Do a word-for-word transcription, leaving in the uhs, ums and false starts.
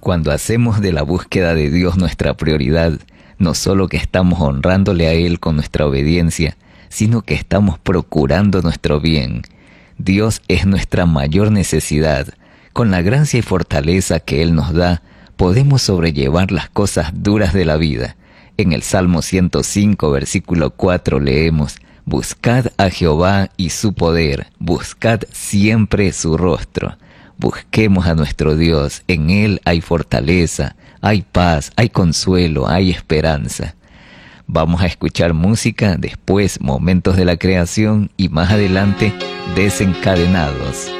Cuando hacemos de la búsqueda de Dios nuestra prioridad, no solo que estamos honrándole a Él con nuestra obediencia, sino que estamos procurando nuestro bien. Dios es nuestra mayor necesidad. Con la gracia y fortaleza que Él nos da, podemos sobrellevar las cosas duras de la vida. En el Salmo ciento cinco, versículo cuatro leemos: Buscad a Jehová y su poder, buscad siempre su rostro. Busquemos a nuestro Dios, en Él hay fortaleza, hay paz, hay consuelo, hay esperanza. Vamos a escuchar música, después momentos de la creación y más adelante Desencadenados.